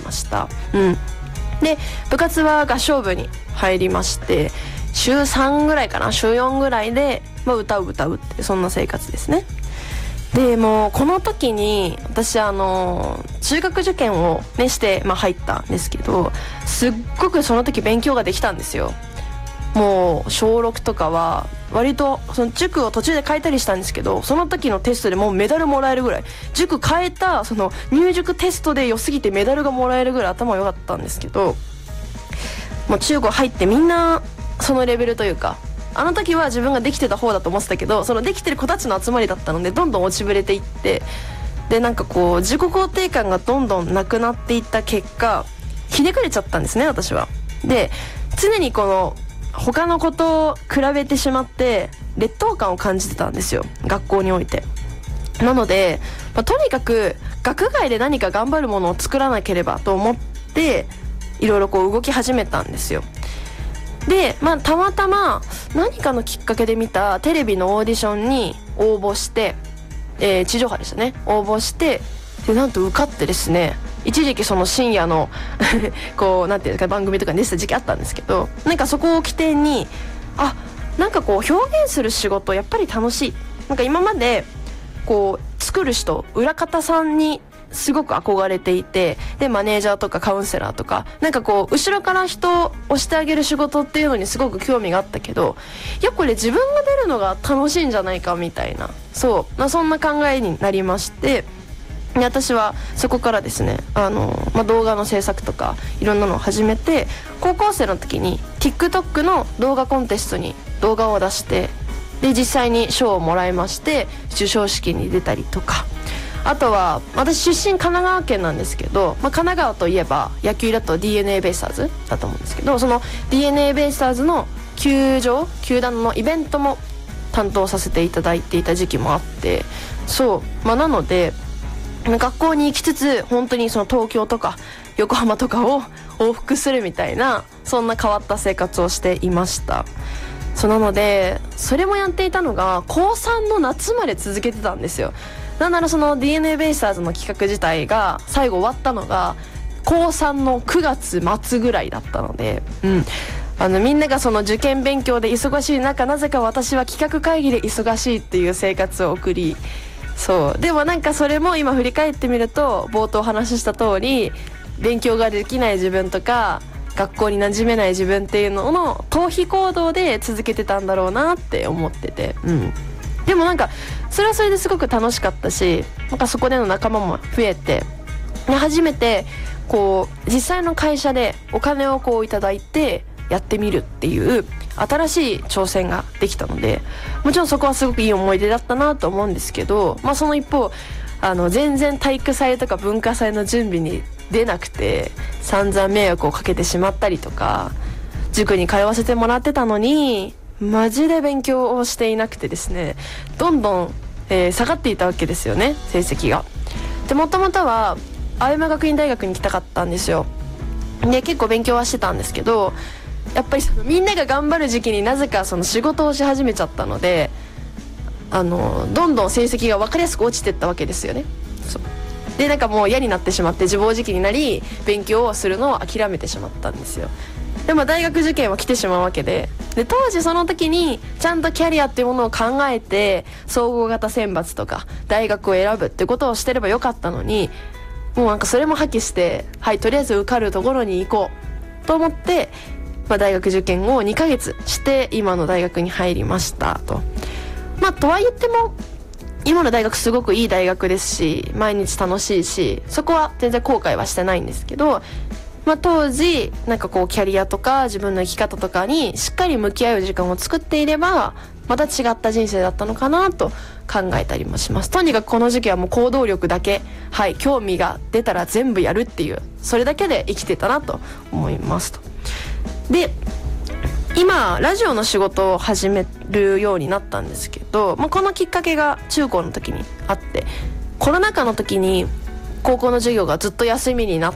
ました。で部活は合唱部に入りまして、週3ぐらいかな、週4ぐらいで、歌うってそんな生活ですね。でもうこの時に私中学受験をねして、入ったんですけど、すっごくその時勉強ができたんですよ。もう小6とかは割とその塾を途中で変えたりしたんですけど、その時のテストでもうメダルもらえるぐらい、塾変えたその入塾テストで良すぎてメダルがもらえるぐらい頭良かったんですけど、もう中高入ってみんなそのレベルというか、あの時は自分ができてた方だと思ってたけど、そのできてる子たちの集まりだったのでどんどん落ちぶれていって、でなんかこう自己肯定感がどんどんなくなっていった結果、ひねくれちゃったんですね、私は。で常にこの他の子と比べてしまって劣等感を感じてたんですよ、学校において。なので、とにかく学外で何か頑張るものを作らなければと思っていろいろこう動き始めたんですよ。で、たまたま何かのきっかけで見たテレビのオーディションに応募して、地上波でしたね、応募して、でなんと受かってですね、一時期その深夜のこうなんていうか番組とかに出てた時期あったんですけど、なんかそこを起点に、なんかこう表現する仕事やっぱり楽しい、なんか今までこう作る人、裏方さんにすごく憧れていて、でマネージャーとかカウンセラーとか、なんかこう後ろから人を押してあげる仕事っていうのにすごく興味があったけど、いやこれ自分が出るのが楽しいんじゃないかみたいな、そんな考えになりまして、で私はそこからですね、動画の制作とかいろんなのを始めて、高校生の時に TikTok の動画コンテストに動画を出して、で実際に賞をもらいまして授賞式に出たりとか、あとは私出身神奈川県なんですけど、神奈川といえば野球だと DNA ベイスターズだと思うんですけど、その DNA ベイスターズの球団のイベントも担当させていただいていた時期もあって、なので学校に行きつつ本当にその東京とか横浜とかを往復するみたいな、そんな変わった生活をしていました。なのでそれもやっていたのが高3の夏まで続けてたんですよ。なんならその DNA ベイスターズの企画自体が最後終わったのが高3の9月末ぐらいだったので、みんながその受験勉強で忙しい中、なぜか私は企画会議で忙しいっていう生活を送り、でもなんかそれも今振り返ってみると、冒頭話した通り勉強ができない自分とか学校に馴染めない自分っていうのの逃避行動で続けてたんだろうなって思ってて、でもなんかそれはそれですごく楽しかったし、なんかそこでの仲間も増えて、初めてこう実際の会社でお金をこういただいてやってみるっていう新しい挑戦ができたので、もちろんそこはすごくいい思い出だったなと思うんですけど、その一方全然体育祭とか文化祭の準備に出なくて散々迷惑をかけてしまったりとか、塾に通わせてもらってたのにマジで勉強をしていなくてですね、どんどん、下がっていたわけですよね、成績が。でもともとは青山学院大学に行きたかったんですよ。で結構勉強はしてたんですけど、やっぱりみんなが頑張る時期になぜかその仕事をし始めちゃったので、どんどん成績が分かりやすく落ちていったわけですよね。でなんかもう嫌になってしまって自暴自棄になり、勉強をするのを諦めてしまったんですよ。でも大学受験は来てしまうわけで、当時その時にちゃんとキャリアっていうものを考えて総合型選抜とか大学を選ぶってことをしてればよかったのに、もうなんかそれも破棄して、とりあえず受かるところに行こうと思って、大学受験を2ヶ月して今の大学に入りましたと。とは言っても今の大学すごくいい大学ですし、毎日楽しいし、そこは全然後悔はしてないんですけど、当時なんかこうキャリアとか自分の生き方とかにしっかり向き合う時間を作っていれば、また違った人生だったのかなと考えたりもします。とにかくこの時期はもう行動力だけ、興味が出たら全部やるっていう、それだけで生きてたなと思いますと。で今ラジオの仕事を始めるようになったんですけど、このきっかけが中高の時にあって、コロナ禍の時に高校の授業がずっと休みになって、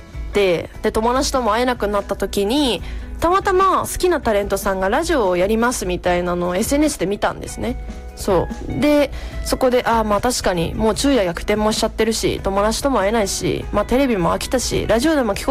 で友達とも会えなくなった時にたまたま好きなタレントさんがラジオをやりますみたいなのを SNS で見たんですね。でそこで確かにもう昼夜逆転もしちゃってるし、友達とも会えないし、テレビも飽きたし、ラジオでも聞こう